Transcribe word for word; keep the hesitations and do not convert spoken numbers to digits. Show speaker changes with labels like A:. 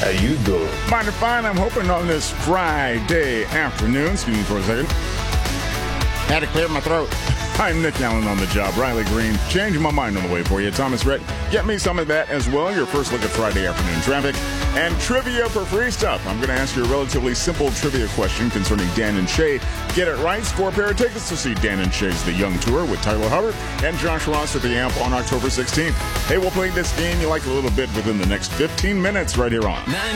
A: How you doing?
B: Mighty fine. I'm hoping on this Friday afternoon. Excuse me for a second. Had to clear my throat. I'm Nick Allen on the job. Riley Green, changing my mind on the way for you. Thomas Rhett, get me some of that as well. Your first look at Friday afternoon traffic. And trivia for free stuff. I'm going to ask you a relatively simple trivia question concerning Dan and Shay. Get it right. Score a pair of tickets to see Dan and Shay's The Young Tour with Tyler Hubbard and Josh Ross at the Amp on October sixteenth. Hey, we'll play this game you like a little bit within the next fifteen minutes right here on